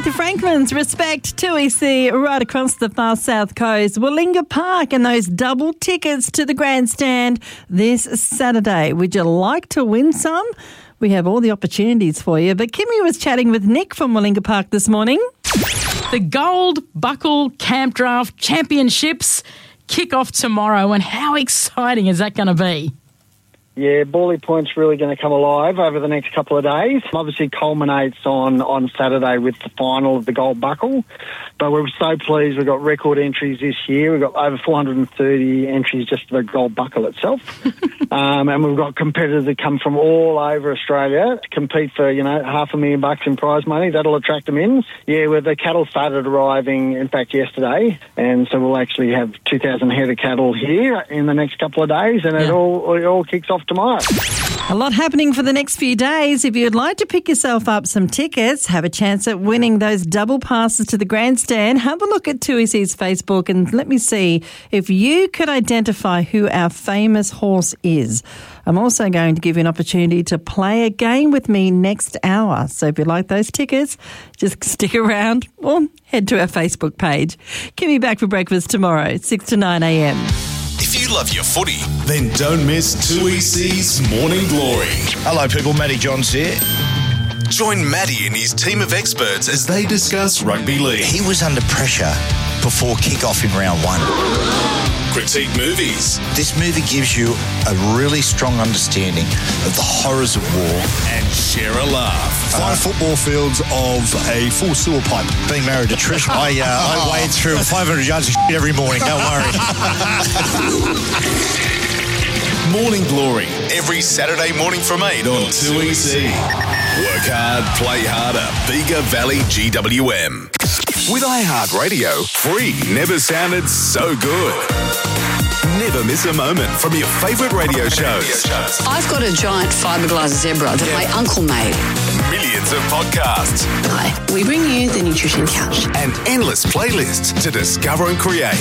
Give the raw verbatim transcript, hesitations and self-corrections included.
Aretha Franklin's Respect two E C right across the far south coast. Wallinga Park and those double tickets to the grandstand this Saturday. Would you like to win some? We have all the opportunities for you. But Kimmy was chatting with Nick from Wallinga Park this morning. The Gold Buckle Camp Draft Championships kick off tomorrow, and how exciting is that going to be? Yeah, Bawley Point's really going to come alive over the next couple of days. Obviously culminates on, on Saturday with the final of the Gold Buckle. But we're so pleased we've got record entries this year. We've got over four hundred thirty entries just for the Gold Buckle itself. um, and we've got competitors that come from all over Australia to compete for, you know, half a million bucks in prize money. That'll attract them in. Yeah, well, the cattle started arriving, in fact, yesterday. And so we'll actually have two thousand head of cattle here in the next couple of days. And yeah. it all it all kicks off tomorrow. A lot happening for the next few days. If you'd like to pick yourself up some tickets, have a chance at winning those double passes to the grandstand, have a look at two E C's Facebook and let me see if you could identify who our famous horse is. I'm also going to give you an opportunity to play a game with me next hour. So if you like those tickets, just stick around or head to our Facebook page. Kimmy back for breakfast tomorrow, six to nine a.m. If you love your footy, then don't miss two E C's Morning Glory. Hello people, Matty Johns here. Join Matty and his team of experts as they discuss rugby league. He was under pressure before kick-off in round one. Critique movies. This movie gives you a really strong understanding of the horrors of war. And share a laugh. Five football fields of a full sewer pipe. Being married to Trish, I, uh, I wade through five hundred yards of shit every morning, don't worry. Morning Glory, every Saturday morning from eight on two E C. Work hard, play harder. Bega Valley G W M. With iHeartRadio, free never sounded so good. Never miss a moment from your favourite radio shows. I've got a giant fiberglass zebra that yeah. my uncle made. Millions of podcasts. Hi, we bring you the Nutrition Couch. And endless playlists to discover and create.